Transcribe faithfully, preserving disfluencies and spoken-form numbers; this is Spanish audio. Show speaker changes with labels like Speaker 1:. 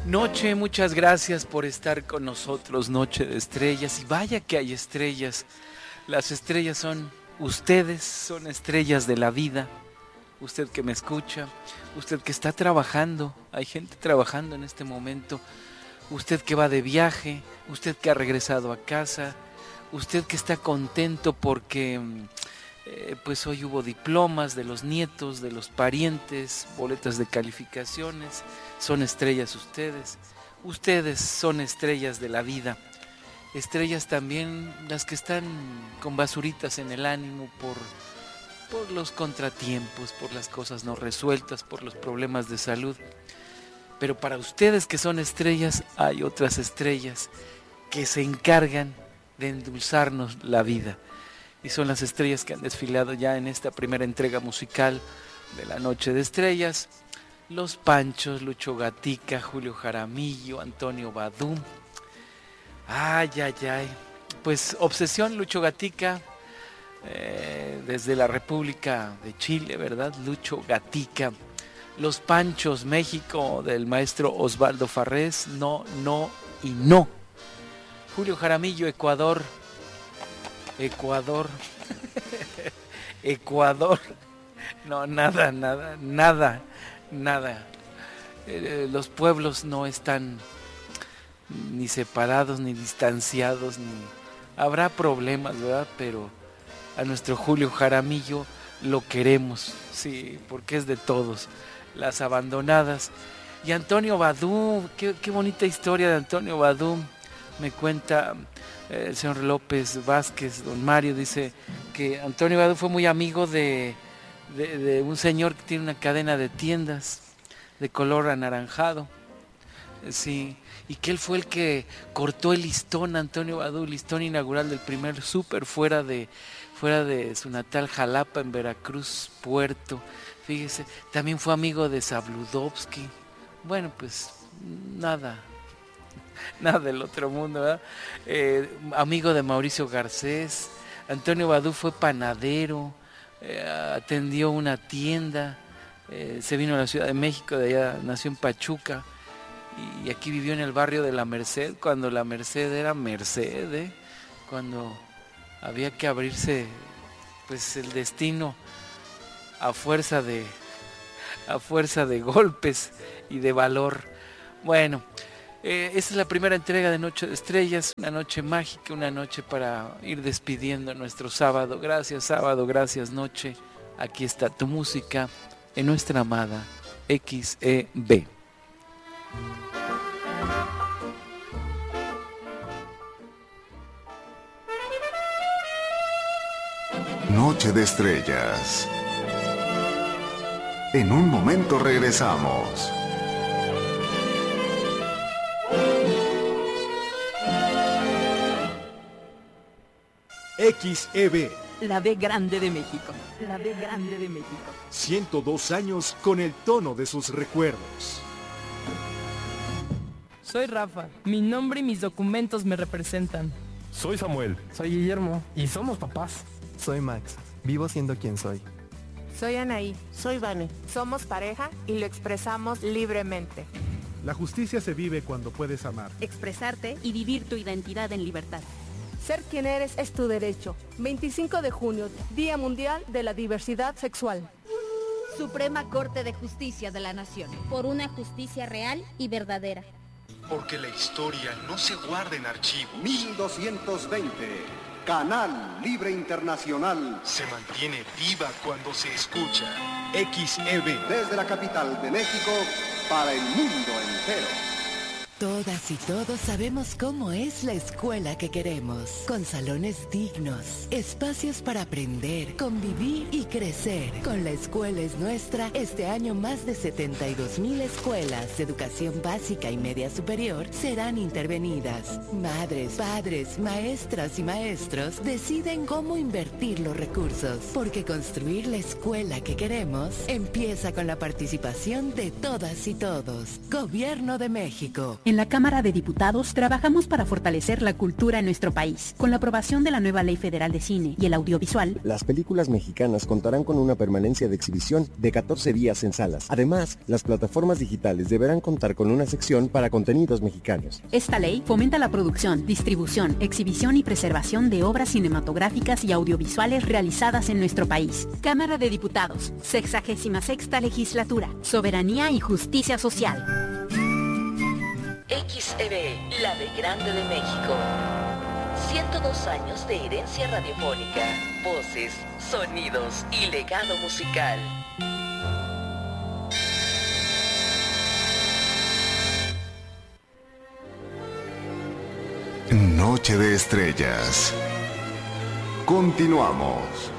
Speaker 1: Noche, muchas gracias por estar con nosotros, Noche de Estrellas. Y vaya que hay estrellas. Las estrellas son ustedes, son estrellas de la vida. Usted que me escucha, usted que está trabajando, hay gente trabajando en este momento. Usted que va de viaje, usted que ha regresado a casa, usted que está contento porque eh, pues hoy hubo diplomas de los nietos, de los parientes, boletas de calificaciones. Son estrellas ustedes, ustedes son estrellas de la vida, estrellas también las que están con basuritas en el ánimo por, por los contratiempos, por las cosas no resueltas, por los problemas de salud. Pero para ustedes que son estrellas, hay otras estrellas que se encargan de endulzarnos la vida. Y son las estrellas que han desfilado ya en esta primera entrega musical de la Noche de Estrellas. Los Panchos, Lucho Gatica, Julio Jaramillo, Antonio Badú. Ay, ay, ay. Pues Obsesión, Lucho Gatica, eh, desde la República de Chile, ¿verdad? Lucho Gatica. Los Panchos, México, del maestro Osvaldo Farrés. No, no y no. Julio Jaramillo, Ecuador. Ecuador. Ecuador. No, nada, nada, nada. Nada, eh, los pueblos no están ni separados, ni distanciados, ni habrá problemas, ¿verdad? Pero a nuestro Julio Jaramillo lo queremos, sí, porque es de todos, Las Abandonadas. Y Antonio Badú, qué, qué bonita historia de Antonio Badú, me cuenta eh, el señor López Vázquez, don Mario, dice que Antonio Badú fue muy amigo de... De, de un señor que tiene una cadena de tiendas de color anaranjado, sí, y que él fue el que cortó el listón, Antonio Badú, listón inaugural del primer súper fuera de, fuera de su natal Jalapa, en Veracruz, Puerto. Fíjese, también fue amigo de Sabludovsky. Bueno, pues nada, nada del otro mundo, ¿verdad? Eh, amigo de Mauricio Garcés. Antonio Badú fue panadero. Eh, atendió una tienda, eh, se vino a la Ciudad de México, de allá nació en Pachuca y aquí vivió en el barrio de La Merced, cuando La Merced era Merced, ¿eh? Cuando había que abrirse pues el destino a fuerza de a fuerza de golpes y de valor. Bueno, Eh, esta es la primera entrega de Noche de Estrellas, una noche mágica, una noche para ir despidiendo nuestro sábado. Gracias sábado, gracias noche. Aquí está tu música en nuestra amada X E B.
Speaker 2: Noche de Estrellas. En un momento regresamos.
Speaker 3: X E B.
Speaker 4: La B grande de México. La B grande de México.
Speaker 3: ciento dos años con el tono de sus recuerdos.
Speaker 5: Soy Rafa. Mi nombre y mis documentos me representan.
Speaker 6: Soy Samuel.
Speaker 7: Soy Guillermo.
Speaker 6: Y somos papás.
Speaker 7: Soy Max. Vivo siendo quien soy.
Speaker 8: Soy Anaí. Soy Vane. Somos pareja y lo expresamos libremente.
Speaker 9: La justicia se vive cuando puedes amar,
Speaker 10: expresarte y vivir tu identidad en libertad.
Speaker 11: Ser quien eres es tu derecho. veinticinco de junio, Día Mundial de la Diversidad Sexual.
Speaker 10: Suprema Corte de Justicia de la Nación. Por una justicia real y verdadera.
Speaker 12: Porque la historia no se guarda en archivos.
Speaker 13: mil doscientos veinte. Canal Libre Internacional.
Speaker 12: Se mantiene viva cuando se escucha. X E B.
Speaker 13: Desde la capital de México para el mundo entero.
Speaker 14: Todas y todos sabemos cómo es la escuela que queremos, con salones dignos, espacios para aprender, convivir y crecer. Con La Escuela es Nuestra, este año más de setenta y dos mil escuelas de educación básica y media superior serán intervenidas. Madres, padres, maestras y maestros deciden cómo invertir los recursos, porque construir la escuela que queremos empieza con la participación de todas y todos. Gobierno de México.
Speaker 15: En la Cámara de Diputados trabajamos para fortalecer la cultura en nuestro país. Con la aprobación de la nueva Ley Federal de Cine y el Audiovisual,
Speaker 16: las películas mexicanas contarán con una permanencia de exhibición de catorce días en salas. Además, las plataformas digitales deberán contar con una sección para contenidos mexicanos.
Speaker 15: Esta ley fomenta la producción, distribución, exhibición y preservación de obras cinematográficas y audiovisuales realizadas en nuestro país. Cámara de Diputados, sexagésima sexta legislatura, soberanía y justicia social.
Speaker 14: X E B, la B Grande de México. ciento dos años de herencia radiofónica, voces, sonidos y legado musical.
Speaker 2: Noche de Estrellas. Continuamos.